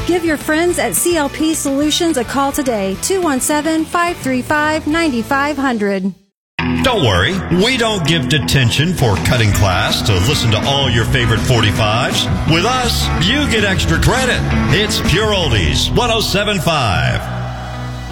Give your friends at CLP Solutions a call today, 217-535-9500. Don't worry, we don't give detention for cutting class to listen to all your favorite 45s. With us, you get extra credit. It's Pure Oldies 107.5.